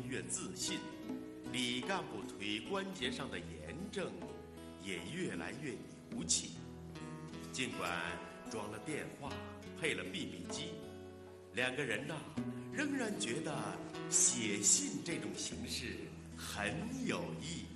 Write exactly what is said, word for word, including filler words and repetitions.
越自信，李干部腿关节上的炎症也越来越牛气。尽管装了电话，配了 B B 机，两个人呐，仍然觉得写信这种形式很有意义。